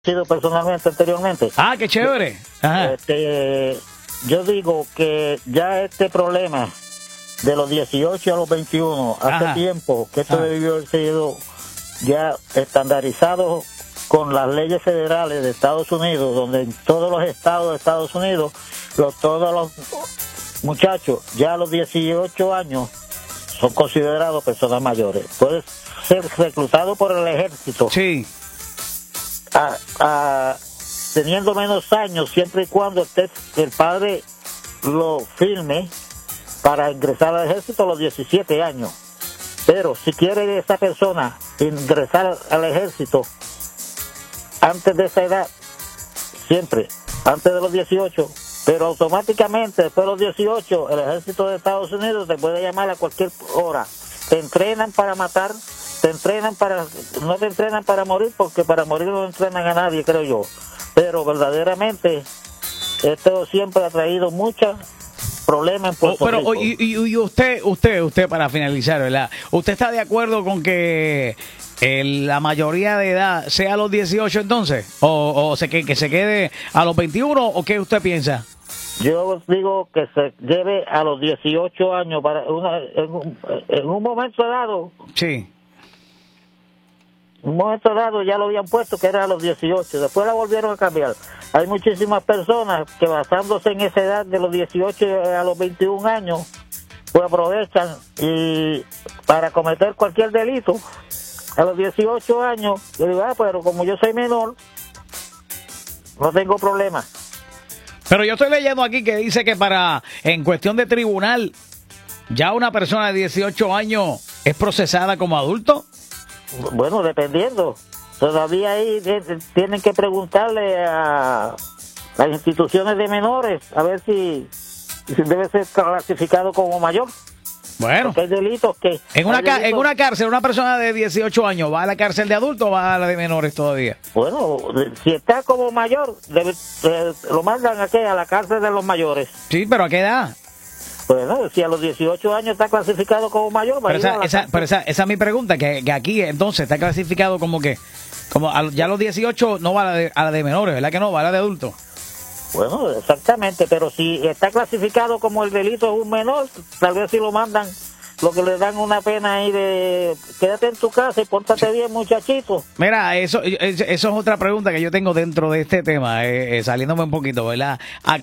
sido personalmente anteriormente. Ah, qué chévere. Ajá. Yo digo que ya este problema de los 18 a los 21, hace Ajá. tiempo que esto debió haber sido ya estandarizado con las leyes federales de Estados Unidos, donde en todos los estados de Estados Unidos, todos los muchachos ya a los 18 años son considerados personas mayores. Puedes ser reclutado por el ejército. Sí. Teniendo menos años, siempre y cuando el padre lo firme para ingresar al ejército a los 17 años. Pero si quiere esa persona ingresar al ejército antes de esa edad, siempre antes de los 18, pero automáticamente después de los 18, el ejército de Estados Unidos te puede llamar a cualquier hora. Te entrenan para matar, no te entrenan para morir, porque para morir no entrenan a nadie, creo yo. Pero verdaderamente esto siempre ha traído muchos problemas en Puerto Rico. Y usted para finalizar, ¿verdad? ¿Usted está de acuerdo con que la mayoría de edad sea a los 18 entonces? Que se quede a los 21? ¿O qué usted piensa? Yo digo que se lleve a los 18 años en un momento dado. Sí. En un momento dado ya lo habían puesto que era a los 18, después la volvieron a cambiar. Hay muchísimas personas que basándose en esa edad de los 18 a los 21 años, pues aprovechan y para cometer cualquier delito a los 18 años. Yo digo, pero como yo soy menor, no tengo problema. Pero yo estoy leyendo aquí que dice que en cuestión de tribunal, ya una persona de 18 años es procesada como adulto. Bueno, dependiendo. Todavía ahí tienen que preguntarle a las instituciones de menores a ver si debe ser clasificado como mayor. Bueno, porque hay delitos que... En una cárcel, una persona de 18 años, ¿va a la cárcel de adultos o va a la de menores todavía? Bueno, si está como mayor, lo mandan a la cárcel de los mayores. Sí, pero ¿a qué edad? Bueno, si a los 18 años está clasificado como mayor... Pero esa es mi pregunta, que aquí entonces está clasificado ya a los 18 no va a la de menores, ¿verdad que no? Va a la de adultos. Bueno, exactamente, pero si está clasificado como el delito es un menor, tal vez si lo mandan, lo que le dan una pena ahí de quédate en tu casa y pórtate bien, muchachito. Mira, eso es otra pregunta que yo tengo dentro de este tema, saliéndome un poquito, ¿verdad?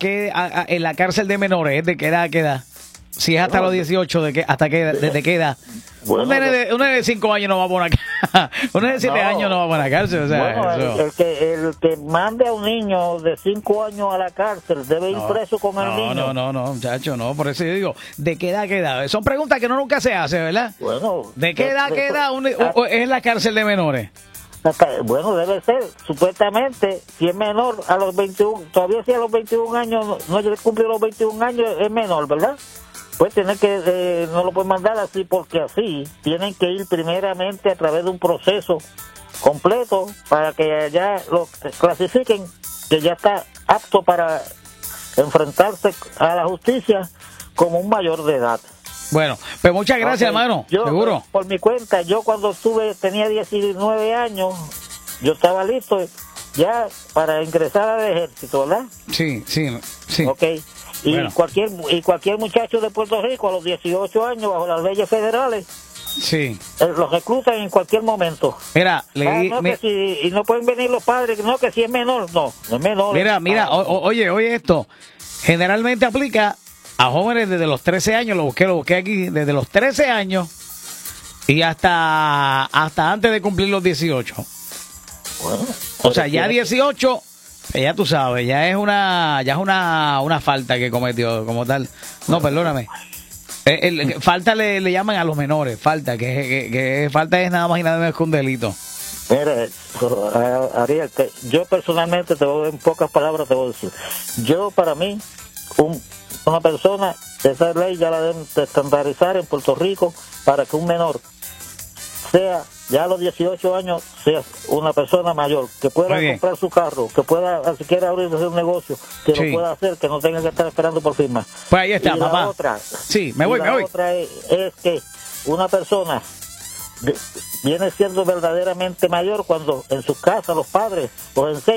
En la cárcel de menores, ¿de qué edad a qué edad? Si es hasta los 18, ¿desde qué edad? Bueno, un nene de 5 años no va a poner acá. Un nene de 7 años no va a poner a cárcel. O sea, bueno, el que mande a un niño de 5 años a la cárcel debe ir preso con el niño. No, muchacho, no. Por eso yo digo, ¿de qué edad a qué edad? Son preguntas que nunca se hace, ¿verdad? Bueno. ¿De qué edad a qué edad es la cárcel de menores? Bueno, debe ser, supuestamente, si es menor a los 21, todavía si a los 21 años, no cumple los 21 años, es menor, ¿verdad? Pues no lo pueden mandar así, porque así tienen que ir primeramente a través de un proceso completo para que ya lo clasifiquen, que ya está apto para enfrentarse a la justicia como un mayor de edad. Bueno, pues muchas gracias, hermano. Seguro. Por mi cuenta, yo cuando tenía 19 años, yo estaba listo ya para ingresar al ejército, ¿verdad? Sí. Ok. Y bueno. cualquier muchacho de Puerto Rico a los 18 años, bajo las leyes federales, sí, los reclutan en cualquier momento. Mira, y no pueden venir los padres, no, que si es menor, no es menor. Mira, oye esto, generalmente aplica a jóvenes desde los 13 años, lo busqué aquí, desde los 13 años y hasta antes de cumplir los 18. Bueno, o sea, ya 18, ya tú sabes, ya es una falta que cometió como tal. No, perdóname. Falta le llaman a los menores, falta, que falta es nada más y nada menos que un delito. Mira, Ariel, yo personalmente, en pocas palabras te voy a decir, para mí, una persona, esa ley ya la deben estandarizar en Puerto Rico para que un menor sea, ya a los 18 años, sea una persona mayor, que pueda comprar su carro, que pueda, si quiere abrir un negocio, que lo pueda hacer, que no tenga que estar esperando por firma. Pues ahí está, y papá. La otra, me voy. La otra es que una persona viene siendo verdaderamente mayor cuando en sus casas los padres los enseñan